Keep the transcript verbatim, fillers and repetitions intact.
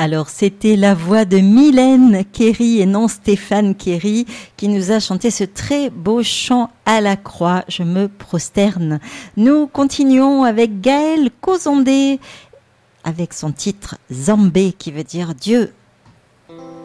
Alors, c'était la voix de Mylène Kerry et non Stéphane Kerry qui nous a chanté ce très beau chant à la croix, Je me prosterne. Nous continuons avec Gaël Cozondé avec son titre Zambé qui veut dire Dieu